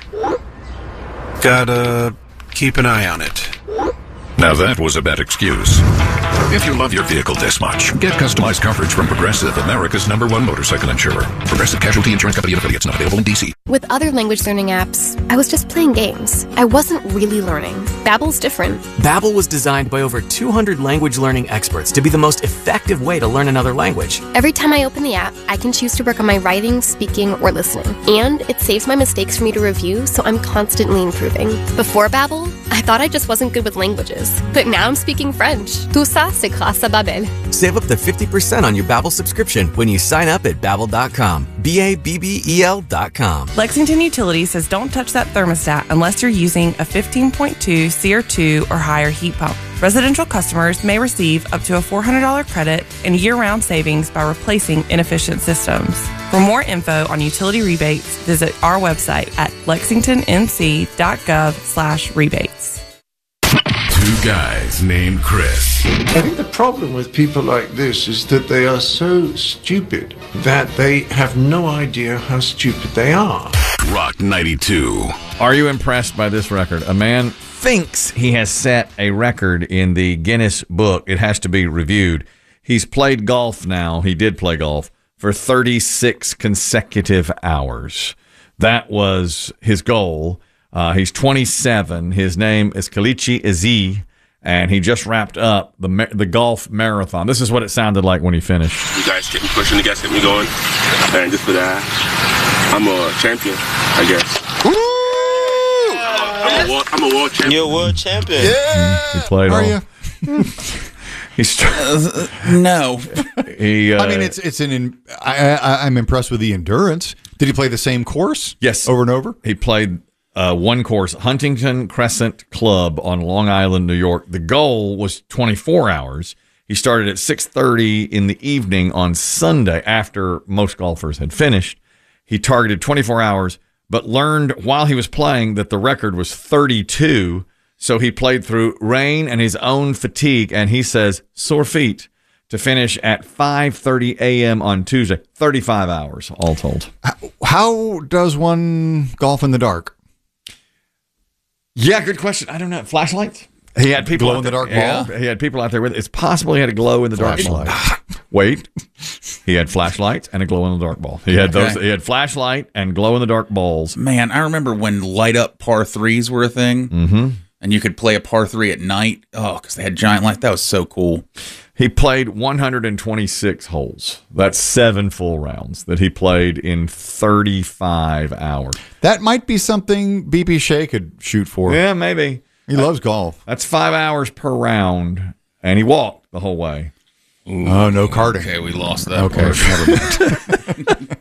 Gotta keep an eye on it. Now that was a bad excuse. If you love your vehicle this much, get customized coverage from Progressive, America's #1 motorcycle insurer. Progressive Casualty Insurance Company and affiliates, not available in D.C. With other language learning apps, I was just playing games. I wasn't really learning. Babbel's different. Babbel was designed by over 200 language learning experts to be the most effective way to learn another language. Every time I open the app, I can choose to work on my writing, speaking, or listening. And it saves my mistakes for me to review, so I'm constantly improving. Before Babbel, I thought I just wasn't good with languages. But now I'm speaking French. Tout ça, c'est grâce à Babbel. Save up to 50% on your Babbel subscription when you sign up at Babbel.com. BABBEL.com. Lexington Utility says don't touch that thermostat unless you're using a 15.2 CR2 or higher heat pump. Residential customers may receive up to a $400 credit and year-round savings by replacing inefficient systems. For more info on utility rebates, visit our website at lexingtonnc.gov/rebates. Two Guys Named Chris. I think the problem with people like this is that they are so stupid that they have no idea how stupid they are. Rock 92. Are you impressed by this record? A man thinks he has set a record in the Guinness Book. It has to be reviewed. He's played golf now. He did play golf for 36 consecutive hours. That was his goal. He's 27. His name is Kelechi Eze, and he just wrapped up the golf marathon. This is what it sounded like when he finished. You guys kept me pushing, you guys kept me going, and just for that, I'm a champion, I guess. I'm a world champion. You're a world champion. Yeah. He played Are all. you? No. I mean, I'm impressed with the endurance. Did he play the same course? Yes. Over and over? He played one course, Huntington Crescent Club on Long Island, New York. The goal was 24 hours. He started at 6:30 in the evening on Sunday after most golfers had finished. He targeted 24 hours, but learned while he was playing that the record was 32. So he played through rain and his own fatigue, and he says sore feet to finish at 5:30 a.m. on Tuesday. 35 hours all told. How does one golf in the dark? Yeah, good question. I don't know. Flashlights? He had people glow in the dark ball. He had people out there with it. It's possible he had a glow in the dark ball. Wait, he had flashlights and a glow in the dark ball. He had those. He had flashlight and glow in the dark balls. Man, I remember when light up par threes were a thing, and you could play a par 3 at night. Oh, because they had giant lights. That was so cool. He played 126 holes. That's 7 full rounds that he played in 35 hours. That might be something B.B. Shea could shoot for. Yeah, maybe. He loves golf. That's 5 hours per round, and he walked the whole way. Ooh. Oh, no karting. Okay, we lost that. Okay,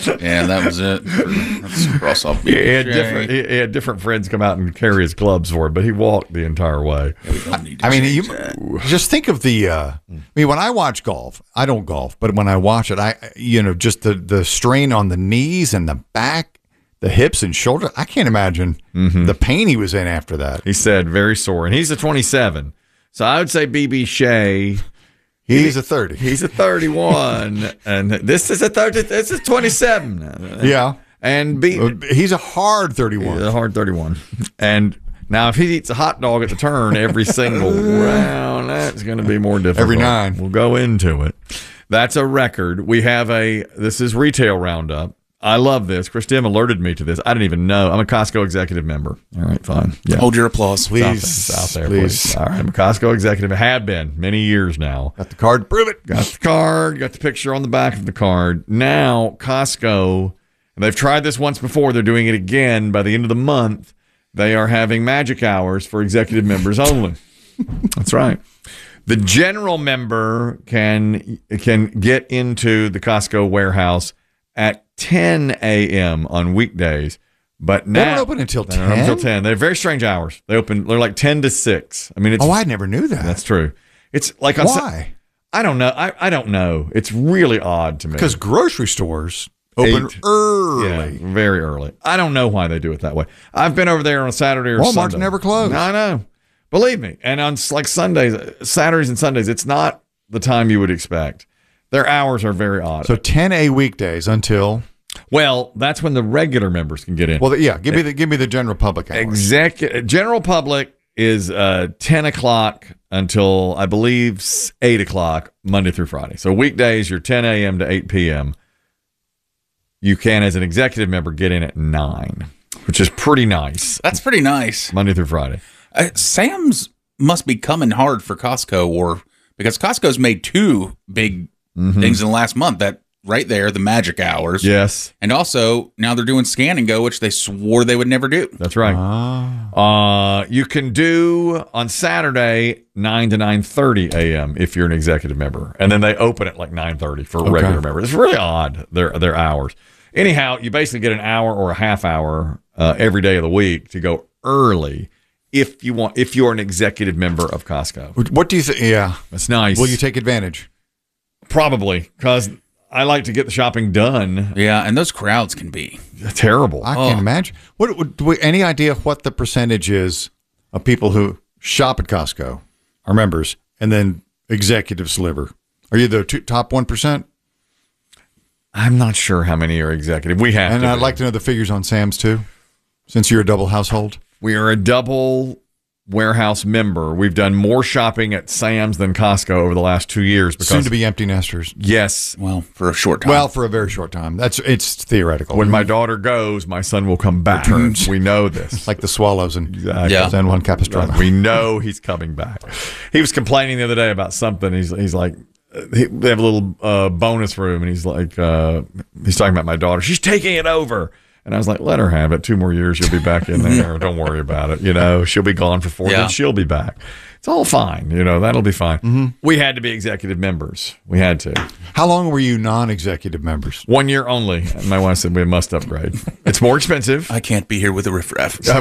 Yeah, that was it. Let's cross off. He had different friends come out and carry his clubs for him, but he walked the entire way. I mean, you just think of the. I mean, when I watch golf, I don't golf, but when I watch it, just the strain on the knees and the back, the hips and shoulders. I can't imagine the pain he was in after that. He said very sore, and he's a 27. So I would say BB Shea. He's a 30. He's a 31, and this is a 30. This is 27. Yeah, and he's a hard 31. He's a hard 31. And now, if he eats a hot dog at the turn every single round, that's going to be more difficult. Every 9. We'll go into it. That's a record. We have this is Retail Roundup. I love this. Chris Dim alerted me to this. I didn't even know. I'm a Costco executive member. All right, fine. Yeah. Hold your applause, please. Out there, please. All right, I'm a Costco executive. Have been many years now. Got the card to prove it. Got the card. Got the picture on the back of the card. Now, Costco, and they've tried this once before. They're doing it again by the end of the month. They are having magic hours for executive members only. That's right. The general member can get into the Costco warehouse at 10 a.m. on weekdays, but now they don't open until 10. Until 10. They're very strange hours. They're like 10 to 6. I mean, I never knew that. That's true. It's like why? I don't know. I don't know. It's really odd to me because grocery stores open early, very early. I don't know why they do it that way. I've been over there on a Saturday or Walmart's Sunday. never closed. I know. Believe me. And on like Sundays, Saturdays and Sundays, it's not the time you would expect. Their hours are very odd. So 10 a weekdays until. Well, that's when the regular members can get in. Well, yeah. Give me the general public hours. General public is 10 o'clock until I believe 8 o'clock Monday through Friday. So weekdays you're 10 a.m. to 8 p.m. You can, as an executive member, get in at 9, which is pretty nice. That's pretty nice. Monday through Friday. Sam's must be coming hard for Costco, because Costco's made 2 big things in the last month. That right there, the magic hours. Yes. And also, now they're doing Scan and Go, which they swore they would never do. That's right. You can do on Saturday 9 to 9:30 a.m. if you're an executive member. And then they open at like 9:30 for regular members. It's really odd, their hours. Anyhow, you basically get an hour or a half hour every day of the week to go early if you're an executive member of Costco. What do you think? Yeah. That's nice. Will you take advantage? Probably, because I like to get the shopping done. Yeah, and those crowds can be terrible. I can't imagine. Any idea what the percentage is of people who shop at Costco are members and then executive sliver? Are you the top 1%? I'm not sure how many are executive. We have, and I'd like to know the figures on Sam's too, since you're a double household. We are a double warehouse member. We've done more shopping at Sam's than Costco over the last 2 years. Soon to be empty nesters. Yes. Well, for a short time. Well, for a very short time. It's theoretical. When my daughter goes, my son will come back. Returns. We know this. Like the swallows and San Juan Capistrano. We know he's coming back. He was complaining the other day about something. He's like, they have a little bonus room, and he's like, he's talking about my daughter. She's taking it over. And I was like, let her have it. 2 more years, she'll be back in there. Don't worry about it. She'll be gone for 4 years. She'll be back. It's all fine. That'll be fine. Mm-hmm. We had to be executive members. We had to. How long were you non-executive members? 1 year only. And my wife said we must upgrade. It's more expensive. I can't be here with a riffraff. Do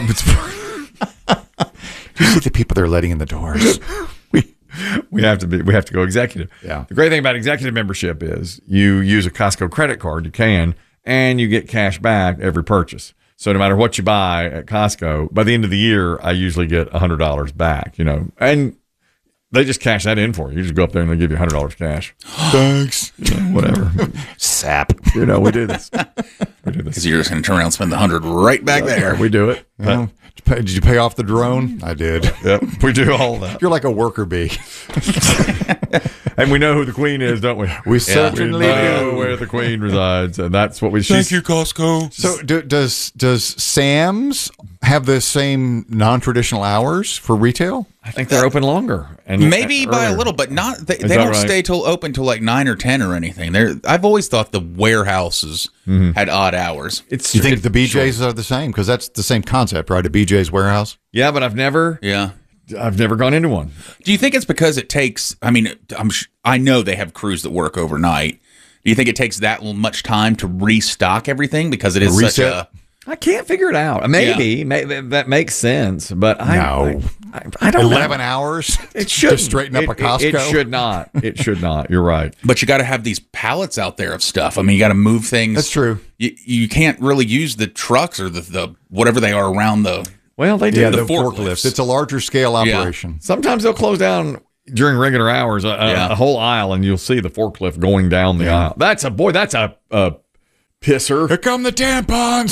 you see the people they're letting in the doors? We have to go executive. Yeah. The great thing about executive membership is you use a Costco credit card. You can. And you get cash back every purchase. So no matter what you buy at Costco, by the end of the year, I usually get $100 back, and they just cash that in for you. You just go up there and they give you $100 cash. Thanks. Whatever. Sap. We do this. Because you're just going to turn around and spend the $100 right back there. We do it. Yeah. Did you pay off the drone? I did. Yep. We do all that. You're like a worker bee. And we know who the queen is, don't we? We certainly know do. Where the queen resides, and that's what we. Thank you, Costco. So, does Sam's have the same non-traditional hours for retail? I think they're open longer, and maybe by a little, but not. They don't stay open till like 9 or 10 or anything. I've always thought the warehouses had odd hours. You think the BJ's are the same? Because that's the same concept, right? A BJ's warehouse. Yeah, but I've never gone into one. Do you think it's because it takes? I mean, I know they have crews that work overnight. Do you think it takes that much time to restock everything because it is such a... I can't figure it out. Maybe that makes sense, but I don't 11 know. hours. It should to straighten up a Costco. It should not. It should not. You're right. But you got to have these pallets out there of stuff. I mean, you got to move things. That's true. You can't really use the trucks or the whatever they are around the. Well, they do the forklifts. It's a larger scale operation. Yeah. Sometimes they'll close down during regular hours a whole aisle, and you'll see the forklift going down the aisle. That's a pisser. Here come the tampons.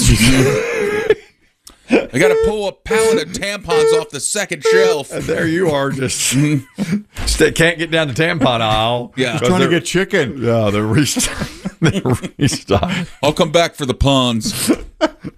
I got to pull a pallet of tampons off the second shelf. And there you are, just can't get down the tampon aisle. Yeah, trying to get chicken. Yeah, they're restocked. I'll come back for the puns.